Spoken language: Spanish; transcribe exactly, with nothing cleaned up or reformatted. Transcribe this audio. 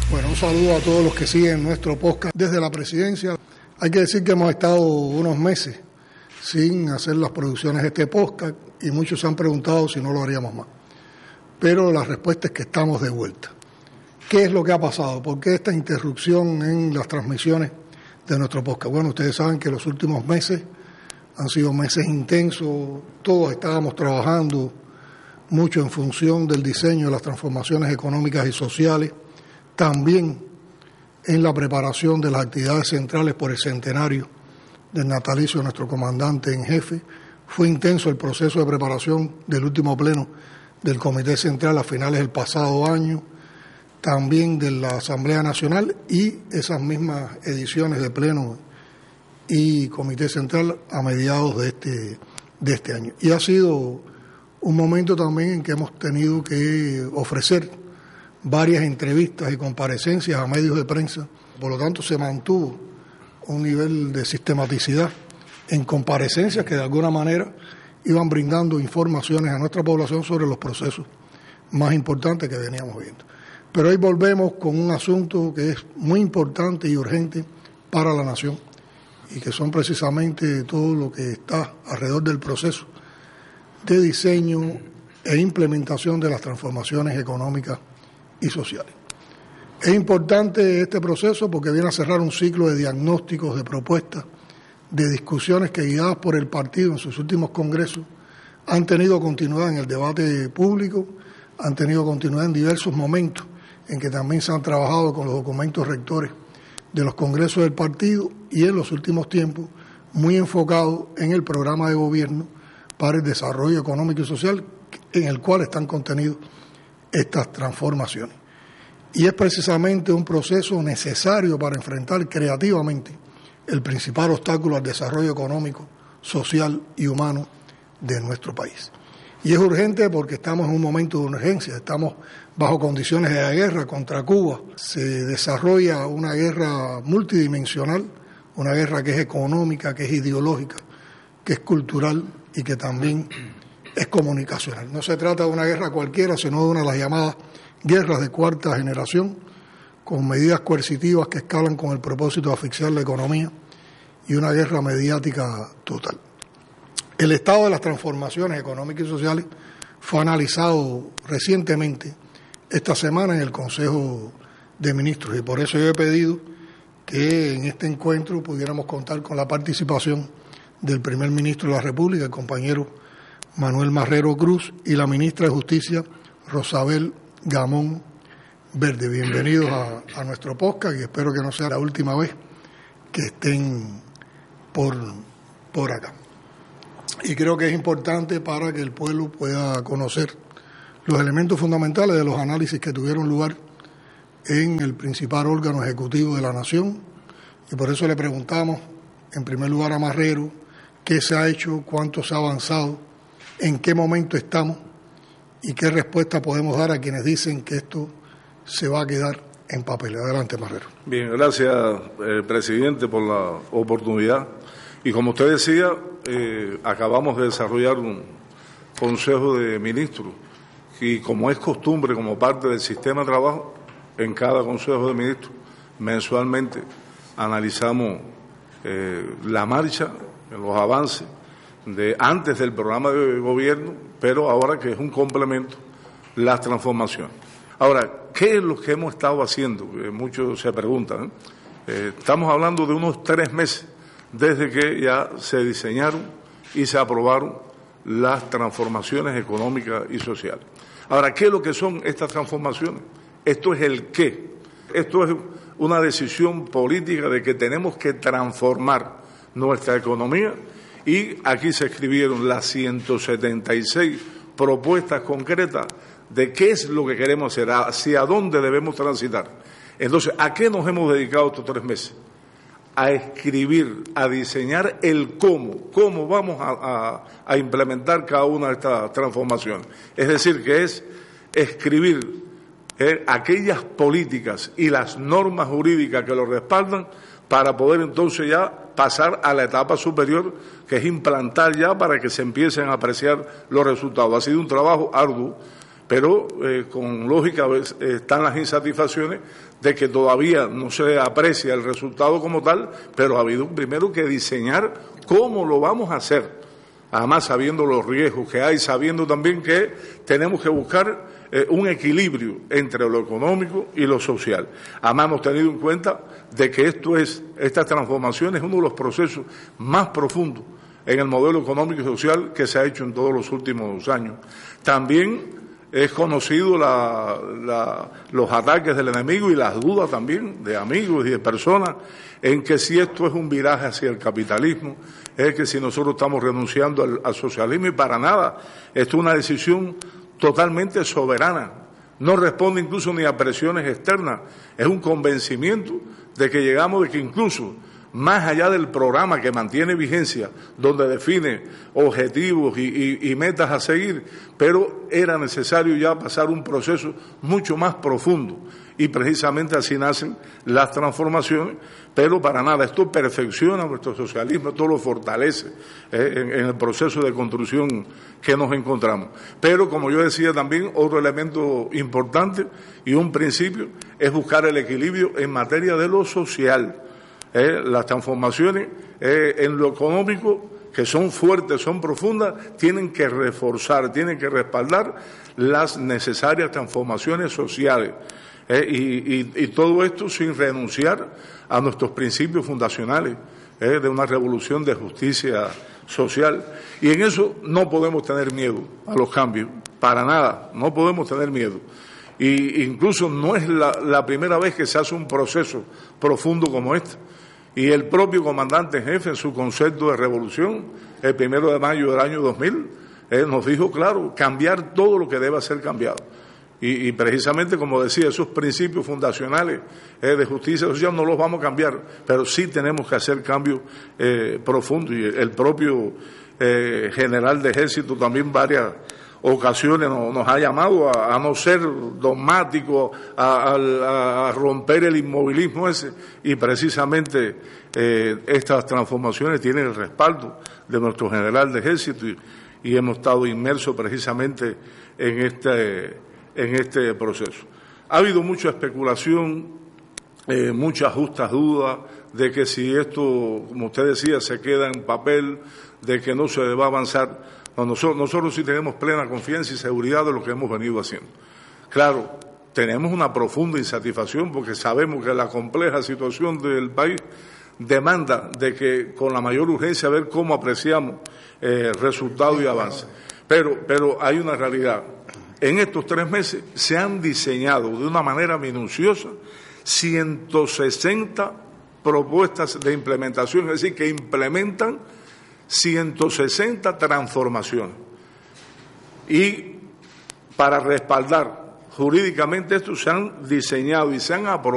Bueno, un saludo a todos los que siguen nuestro podcast desde la presidencia. Hay que decir que hemos estado unos meses sin hacer las producciones de este podcast y muchos se han preguntado si no lo haríamos más. Pero la respuesta es que estamos de vuelta. ¿Qué es lo que ha pasado? ¿Por qué esta interrupción en las transmisiones de nuestro podcast? Bueno, ustedes saben que los últimos meses han sido meses intensos, todos estábamos trabajando mucho en función del diseño de las transformaciones económicas y sociales, también en la preparación de las actividades centrales por el centenario del natalicio de nuestro comandante en jefe. Fue intenso el proceso de preparación del último pleno del Comité Central a finales del pasado año, también de la Asamblea Nacional y esas mismas ediciones de pleno y Comité Central a mediados de este, de este año. Y ha sido un momento también en que hemos tenido que ofrecer varias entrevistas y comparecencias a medios de prensa, por lo tanto se mantuvo un nivel de sistematicidad en comparecencias que de alguna manera iban brindando informaciones a nuestra población sobre los procesos más importantes que veníamos viendo. Pero hoy volvemos con un asunto que es muy importante y urgente para la nación y que son precisamente todo lo que está alrededor del proceso de diseño e implementación de las transformaciones económicas y sociales. Es importante este proceso porque viene a cerrar un ciclo de diagnósticos, de propuestas, de discusiones que, guiadas por el partido en sus últimos congresos, han tenido continuidad en el debate público, han tenido continuidad en diversos momentos en que también se han trabajado con los documentos rectores de los congresos del partido y en los últimos tiempos muy enfocado en el programa de gobierno para el desarrollo económico y social en el cual están contenidos estas transformaciones. Y es precisamente un proceso necesario para enfrentar creativamente el principal obstáculo al desarrollo económico, social y humano de nuestro país. Y es urgente porque estamos en un momento de urgencia, estamos bajo condiciones de guerra contra Cuba. Se desarrolla una guerra multidimensional, una guerra que es económica, que es ideológica, que es cultural y que también es comunicacional. No se trata de una guerra cualquiera, sino de una de las llamadas guerras de cuarta generación, con medidas coercitivas que escalan con el propósito de asfixiar la economía y una guerra mediática total. El estado de las transformaciones económicas y sociales fue analizado recientemente esta semana en el Consejo de Ministros y por eso yo he pedido que en este encuentro pudiéramos contar con la participación del primer ministro de la República, el compañero Manuel Marrero Cruz, y la ministra de Justicia, Rosabel Gamón Verde. Bienvenidos a, a nuestro podcast y espero que no sea la última vez que estén por, por acá. Y creo que es importante para que el pueblo pueda conocer los elementos fundamentales de los análisis que tuvieron lugar en el principal órgano ejecutivo de la nación. Y por eso le preguntamos, en primer lugar, a Marrero, qué se ha hecho, cuánto se ha avanzado, en qué momento estamos y qué respuesta podemos dar a quienes dicen que esto se va a quedar en papel. Adelante, Marrero. Bien, gracias, eh, presidente, por la oportunidad. Y como usted decía, eh, acabamos de desarrollar un Consejo de Ministros y como es costumbre, como parte del sistema de trabajo, en cada Consejo de Ministros, mensualmente analizamos eh, la marcha, los avances de antes del programa de gobierno, pero ahora que es un complemento, las transformaciones. Ahora, ¿qué es lo que hemos estado haciendo? Eh, muchos se preguntan, ¿eh? Eh, estamos hablando de unos tres meses desde que ya se diseñaron y se aprobaron las transformaciones económicas y sociales. Ahora, ¿qué es lo que son estas transformaciones? Esto es el qué. Esto es una decisión política de que tenemos que transformar nuestra economía y aquí se escribieron las ciento setenta y seis propuestas concretas de qué es lo que queremos hacer, hacia dónde debemos transitar. Entonces, ¿a qué nos hemos dedicado estos tres meses? A escribir, a diseñar el cómo, cómo vamos a, a, a implementar cada una de estas transformaciones. Es decir, que es escribir eh, aquellas políticas y las normas jurídicas que lo respaldan para poder entonces ya pasar a la etapa superior, que es implantar ya para que se empiecen a apreciar los resultados. Ha sido un trabajo arduo pero eh, con lógica eh, están las insatisfacciones de que todavía no se aprecia el resultado como tal, pero ha habido primero que diseñar cómo lo vamos a hacer, además sabiendo los riesgos que hay, sabiendo también que tenemos que buscar eh, un equilibrio entre lo económico y lo social. Además hemos tenido en cuenta de que esto es, esta transformación es uno de los procesos más profundos en el modelo económico y social que se ha hecho en todos los últimos años. También es conocido la, la, los ataques del enemigo y las dudas también de amigos y de personas en que si esto es un viraje hacia el capitalismo, es que si nosotros estamos renunciando al, al socialismo, y para nada. Esto es una decisión totalmente soberana. No responde incluso ni a presiones externas. Es un convencimiento de que llegamos, de que incluso más allá del programa que mantiene vigencia, donde define objetivos y, y, y metas a seguir, pero era necesario ya pasar un proceso mucho más profundo, y precisamente así nacen las transformaciones, pero para nada, esto perfecciona nuestro socialismo, esto lo fortalece eh, en, en el proceso de construcción que nos encontramos. Pero, como yo decía también, otro elemento importante y un principio es buscar el equilibrio en materia de lo social. Eh, las transformaciones eh, en lo económico, que son fuertes, son profundas, tienen que reforzar, tienen que respaldar las necesarias transformaciones sociales. Eh, y, y, y todo esto sin renunciar a nuestros principios fundacionales eh, de una revolución de justicia social. Y en eso no podemos tener miedo a los cambios, para nada, no podemos tener miedo. Y incluso no es la, la primera vez que se hace un proceso profundo como este. Y el propio comandante en jefe, en su concepto de revolución, el primero de mayo del año dos mil, eh, nos dijo, claro, cambiar todo lo que deba ser cambiado. Y, y precisamente, como decía, esos principios fundacionales eh, de justicia social no los vamos a cambiar, pero sí tenemos que hacer cambios eh, profundos. Y el propio eh, general de ejército también varias ocasiones nos, nos ha llamado a, a no ser dogmáticos, a, a, a romper el inmovilismo ese, y precisamente eh, estas transformaciones tienen el respaldo de nuestro general de ejército, y, y hemos estado inmersos precisamente en este, en este proceso. Ha habido mucha especulación, eh, muchas justas dudas de que si esto, como usted decía, se queda en papel, de que no se va a avanzar. Nosotros, nosotros sí tenemos plena confianza y seguridad de lo que hemos venido haciendo. Claro, tenemos una profunda insatisfacción porque sabemos que la compleja situación del país demanda de que con la mayor urgencia ver cómo apreciamos eh, resultados y avance. Pero, pero hay una realidad. En estos tres meses se han diseñado de una manera minuciosa ciento sesenta propuestas de implementación, es decir, que implementan ciento sesenta transformaciones. Y para respaldar jurídicamente esto se han diseñado y se han aprobado